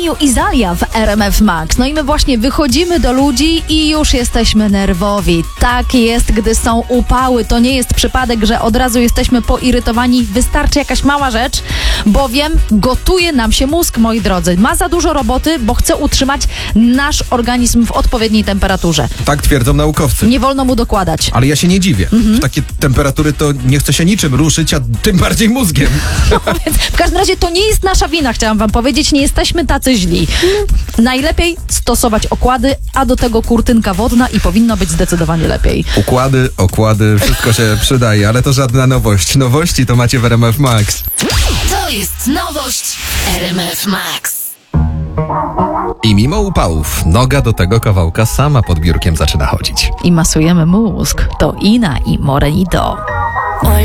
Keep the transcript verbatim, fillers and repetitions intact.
Miu i Zalia w R M F Max. No i my właśnie wychodzimy do ludzi i już jesteśmy nerwowi. Tak jest, gdy są upały. To nie jest przypadek, że od razu jesteśmy poirytowani. Wystarczy jakaś mała rzecz, bowiem gotuje nam się mózg, moi drodzy. Ma za dużo roboty, bo chce utrzymać nasz organizm w odpowiedniej temperaturze. Tak twierdzą naukowcy. Nie wolno mu dokładać. Ale ja się nie dziwię. Mhm. W takie temperatury to nie chce się niczym ruszyć, a tym bardziej mózgiem. No, więc w każdym razie to nie jest nasza wina, chciałam wam powiedzieć. Nie jesteśmy tacy źli. Najlepiej stosować okłady, a do tego kurtynka wodna i powinno być zdecydowanie lepiej. Układy, okłady, wszystko się przydaje, ale to żadna nowość. Nowości to macie w R M F Max. To jest nowość R M F Max. I mimo upałów, noga do tego kawałka sama pod biurkiem zaczyna chodzić. I masujemy mózg. To Ina i Morenito.